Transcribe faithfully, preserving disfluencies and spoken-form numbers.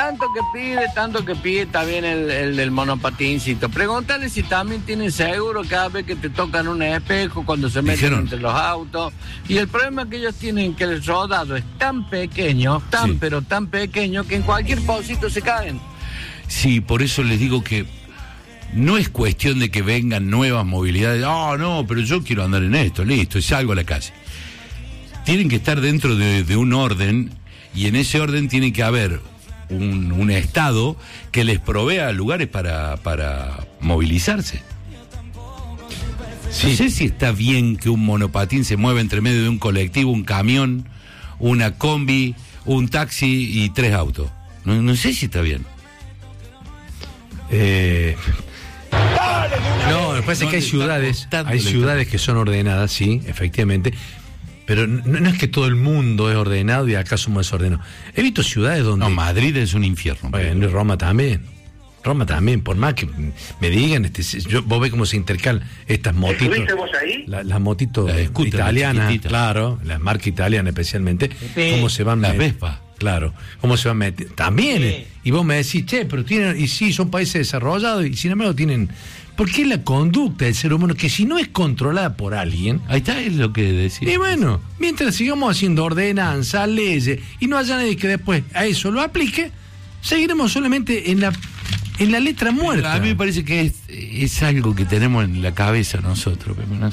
tanto que pide, tanto que pide también el, el del monopatincito. Pregúntale si también tienen seguro cada vez que te tocan un espejo, cuando se meten Dijeron. entre los autos. Y el problema es que ellos tienen que el rodado es tan pequeño, tan Sí. pero tan pequeño, que en cualquier pocito se caen. Sí, por eso les digo que no es cuestión de que vengan nuevas movilidades. Oh, no, pero yo quiero andar en esto, listo, y salgo a la calle. Tienen que estar dentro de, de un orden, y en ese orden tiene que haber un, un Estado que les provea lugares para, para movilizarse. Sí. No sé si está bien que un monopatín se mueva entre medio de un colectivo, un camión, una combi, un taxi y tres autos. No, no sé si está bien. Eh, no, me parece No que hay le ciudades, está costando, hay le está- ciudades que son ordenadas, sí, efectivamente, pero no, no es que todo el mundo es ordenado y acá somos desordenados. He visto ciudades donde... No, Madrid es un infierno. Bueno, y Roma también. Roma también, por más que me digan, este, yo, vos ves cómo se intercalan estas motitos. ¿Estuviste vos ahí? La- las motitos Las scooters, italianas, las chiquititas. claro, las marcas italianas especialmente, Sí. cómo se van Las met- Vespa. Claro, cómo se van metiendo. También, Sí. eh, y vos me decís, che, pero tienen, y sí, son países desarrollados, y sin embargo tienen. ¿Por qué la conducta del ser humano, que si no es controlada por alguien, Ahí está, es lo que decía. y bueno, mientras sigamos haciendo ordenanzas, leyes, y no haya nadie que después a eso lo aplique, seguiremos solamente en la en la letra muerta. A mí me parece que es, es algo que tenemos en la cabeza nosotros, pero no